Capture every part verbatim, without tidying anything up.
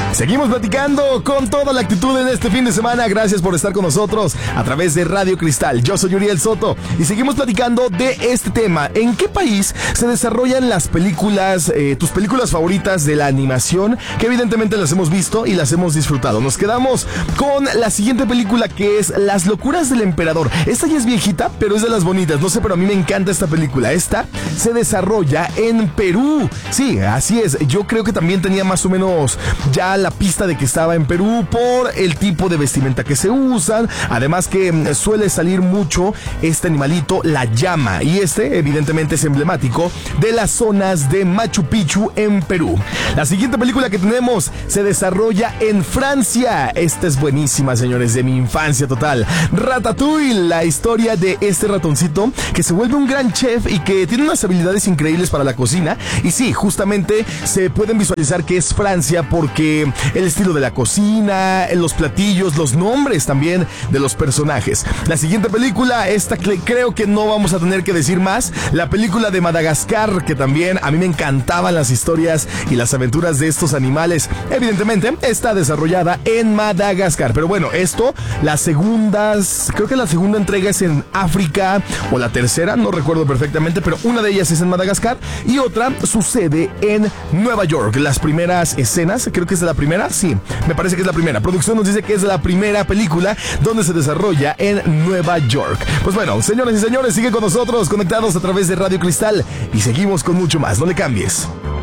Seguimos platicando con toda la actitud en este fin de semana. Gracias por estar con nosotros a través de Radio Cristal. Yo soy Uriel Soto y seguimos platicando de este tema. ¿En qué país se desarrollan las películas, eh, tus películas favoritas de la animación? Que evidentemente las hemos visto y las hemos disfrutado. Nos quedamos con la siguiente película, que es Las locuras del emperador. Esta ya es viejita, pero es de las bonitas. No sé, pero a mí me encanta esta película. Esta se desarrolla en Perú. Sí, así es. Yo creo que también tenía más o menos ya la pista de que estaba en Perú por el tipo de vestimenta que se usan. Además que suele salir mucho este animalito, la llama. Y este evidentemente es emblemático de las zonas de Machu Picchu en Perú. La siguiente película que tenemos se desarrolla en Francia. Esta es buenísima, señores, de mi infancia total. Ratatouille, la historia de este ratoncito que se vuelve un gran chef y que tiene unas habilidades increíbles para la cocina. Y sí, justamente se pueden visualizar que es Francia porque el estilo de la cocina, los platillos, los nombres también de los personajes. La siguiente película, esta creo que no vamos a tener que decir más. La película de Madagascar, que también a mí me encantaban las historias y las aventuras de estos animales. Evidentemente está desarrollada en Madagascar. Pero bueno, esto, las segundas, creo que la segunda entrega es en África o la tercera, no recuerdo perfectamente, pero una de ellas es en Madagascar y otra sucede en Nueva York. Las primeras escenas, creo que es de la primera, sí, me parece que es la primera. Producción nos dice que es la primera película donde se desarrolla en Nueva York. Pues bueno, señores y señores, sigue con nosotros conectados a través de Radio Cristal y seguimos con mucho más. No le cambies.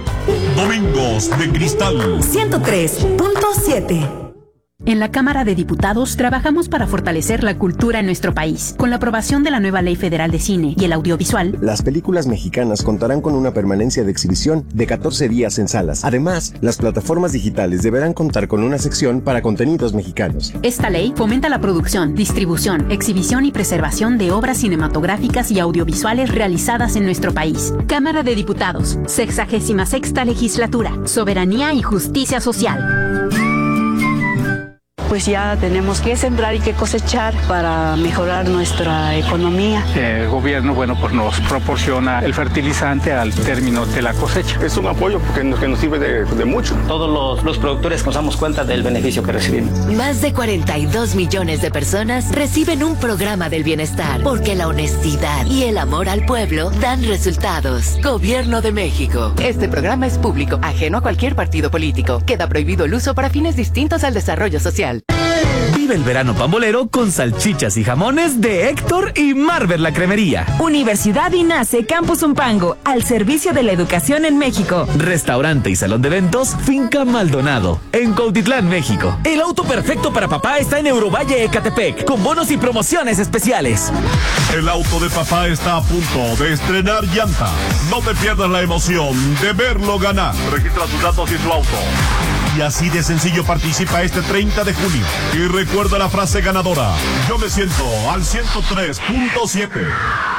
Domingos de Cristal ciento tres punto siete. En la Cámara de Diputados trabajamos para fortalecer la cultura en nuestro país. Con la aprobación de la nueva Ley Federal de Cine y el Audiovisual, las películas mexicanas contarán con una permanencia de exhibición de catorce días en salas. Además, las plataformas digitales deberán contar con una sección para contenidos mexicanos. Esta ley fomenta la producción, distribución, exhibición y preservación de obras cinematográficas y audiovisuales realizadas en nuestro país. Cámara de Diputados, sexagésima sexta legislatura, soberanía y justicia social. Pues ya tenemos que sembrar y que cosechar para mejorar nuestra economía. El gobierno, bueno, pues nos proporciona el fertilizante al término de la cosecha. Es un apoyo porque nos, que nos sirve de, de mucho. Todos los, los productores nos damos cuenta del beneficio que recibimos. Más de cuarenta y dos millones de personas reciben un programa del bienestar porque la honestidad y el amor al pueblo dan resultados. Gobierno de México. Este programa es público, ajeno a cualquier partido político. Queda prohibido el uso para fines distintos al desarrollo social. Vive el verano pambolero con salchichas y jamones de Héctor y Marvel la Cremería. Universidad INACE Campus Umpango, al servicio de la educación en México. Restaurante y salón de eventos Finca Maldonado, en Cuautitlán, México. El auto perfecto para papá está en Eurovalle Ecatepec, con bonos y promociones especiales. El auto de papá está a punto de estrenar llanta. No te pierdas la emoción de verlo ganar. Registra sus datos y su auto. Y así de sencillo participa este treinta de junio. Y recuerda la frase ganadora: yo me siento al ciento tres punto siete.